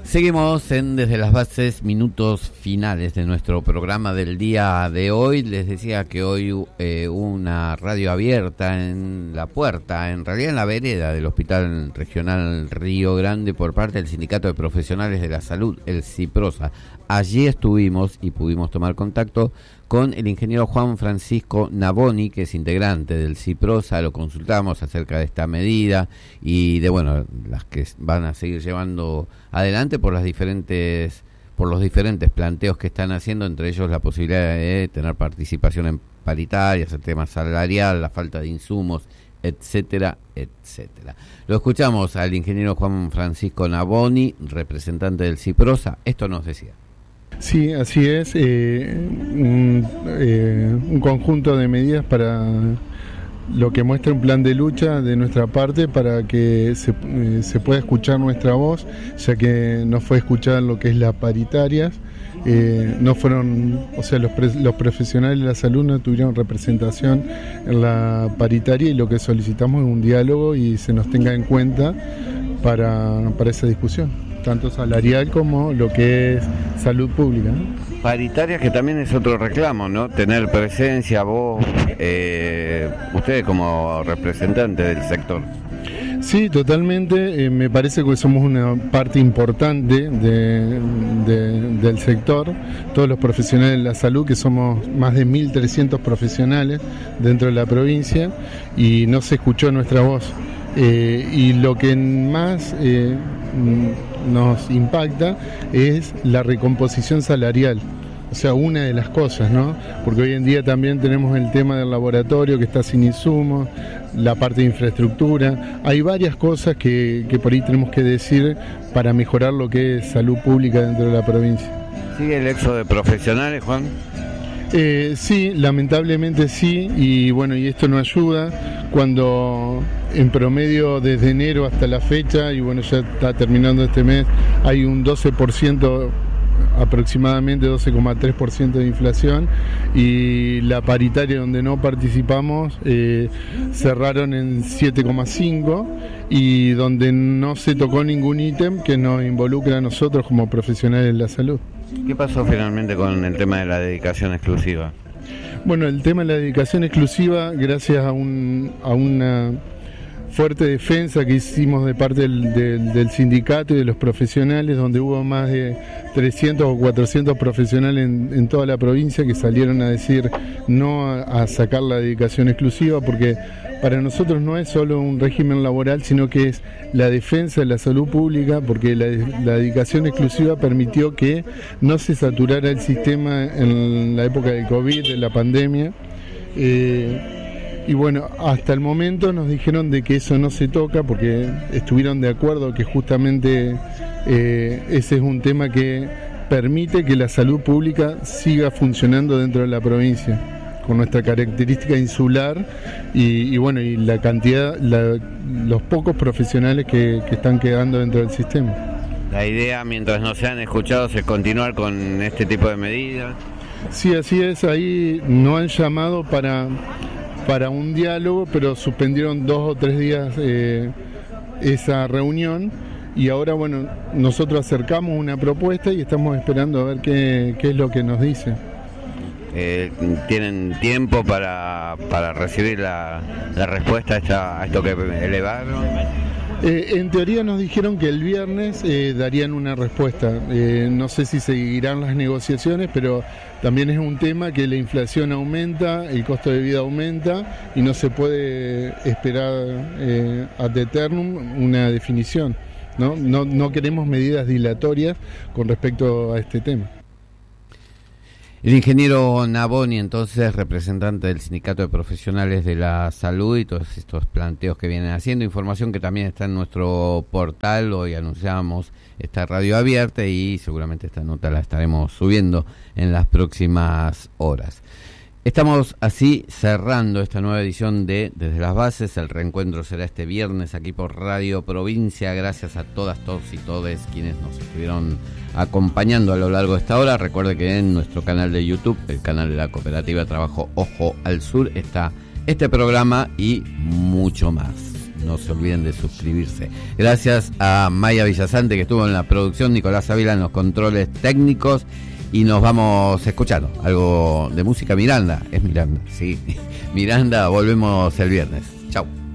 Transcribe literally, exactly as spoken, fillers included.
Seguimos en Desde las Bases, minutos finales de nuestro programa del día de hoy. Les decía que hoy eh, una radio abierta en la puerta, en realidad en la vereda del Hospital Regional Río Grande por parte del Sindicato de Profesionales de la Salud, el CIPROSA. Allí estuvimos y pudimos tomar contacto con el ingeniero Juan Francisco Navoni, que es integrante del CIPROSA. Lo consultamos acerca de esta medida y de, bueno, las que van a seguir llevando adelante por las diferentes por los diferentes planteos que están haciendo, entre ellos la posibilidad de tener participación en paritarias, el tema salarial, la falta de insumos, etcétera, etcétera. Lo escuchamos al ingeniero Juan Francisco Navoni, representante del CIPROSA. Esto nos decía. Sí, así es, eh, un, eh, un conjunto de medidas para lo que muestra un plan de lucha de nuestra parte para que se, eh, se pueda escuchar nuestra voz, ya que no fue escuchada en lo que es las paritarias, eh, no fueron, o sea, los, pre, los profesionales de la salud no tuvieron representación en la paritaria y lo que solicitamos es un diálogo y se nos tenga en cuenta para, para esa discusión, tanto salarial como lo que es salud pública, ¿no? Paritarias, que también es otro reclamo, ¿no? Tener presencia, voz, eh, ustedes como representantes del sector. Sí, totalmente. Eh, me parece que somos una parte importante de, de, del sector, todos los profesionales de la salud, que somos más de mil trescientos profesionales dentro de la provincia, y no se escuchó nuestra voz. Eh, y lo que más eh, nos impacta es la recomposición salarial, o sea, una de las cosas, ¿no? Porque hoy en día también tenemos el tema del laboratorio que está sin insumos, la parte de infraestructura, hay varias cosas que, que por ahí tenemos que decir para mejorar lo que es salud pública dentro de la provincia. ¿Sigue el éxodo de profesionales, Juan? Eh, sí, lamentablemente sí, y bueno, y esto no ayuda cuando en promedio desde enero hasta la fecha, y bueno, ya está terminando este mes, hay un doce por ciento, aproximadamente doce coma tres por ciento de inflación, y la paritaria donde no participamos eh, cerraron en siete coma cinco, y donde no se tocó ningún ítem que nos involucra a nosotros como profesionales de la salud. ¿Qué pasó finalmente con el tema de la dedicación exclusiva? Bueno, el tema de la dedicación exclusiva, gracias a, un, a una fuerte defensa que hicimos de parte del, del, del sindicato y de los profesionales, donde hubo más de trescientos o cuatrocientos profesionales en, en toda la provincia que salieron a decir no a, a sacar la dedicación exclusiva, porque para nosotros no es solo un régimen laboral, sino que es la defensa de la salud pública, porque la, la dedicación exclusiva permitió que no se saturara el sistema en la época del COVID, de la pandemia. Eh, y bueno, hasta el momento nos dijeron de que eso no se toca, porque estuvieron de acuerdo que justamente eh, ese es un tema que permite que la salud pública siga funcionando dentro de la provincia, con nuestra característica insular y, y bueno, y la cantidad, la, los pocos profesionales que, que están quedando dentro del sistema. La idea, mientras no sean escuchados, es continuar con este tipo de medidas. Sí, así es. Ahí no han llamado para, para un diálogo, pero suspendieron dos o tres días eh, esa reunión. Y ahora, bueno, nosotros acercamos una propuesta y estamos esperando a ver qué, qué es lo que nos dice. Eh, ¿Tienen tiempo para, para recibir la, la respuesta a, esta, a esto que elevaron? Eh, en teoría nos dijeron que el viernes eh, darían una respuesta. Eh, no sé si seguirán las negociaciones, pero también es un tema que la inflación aumenta, el costo de vida aumenta y no se puede esperar eh, ad eternum una definición, ¿no? No, no queremos medidas dilatorias con respecto a este tema. El ingeniero Navoni, entonces, representante del Sindicato de Profesionales de la Salud, y todos estos planteos que vienen haciendo, información que también está en nuestro portal. Hoy anunciamos esta radio abierta y seguramente esta nota la estaremos subiendo en las próximas horas. Estamos así cerrando esta nueva edición de Desde las Bases. El reencuentro será este viernes aquí por Radio Provincia. Gracias a todas, todos y todes quienes nos estuvieron acompañando a lo largo de esta hora. Recuerde que en nuestro canal de YouTube, el canal de la Cooperativa Trabajo Ojo al Sur, está este programa y mucho más. no se olviden de suscribirse. Gracias a Maya Villasante, que estuvo en la producción, Nicolás Ávila en los controles técnicos, y nos vamos escuchando algo de música. Miranda, es Miranda, sí. Miranda, volvemos el viernes. Chau.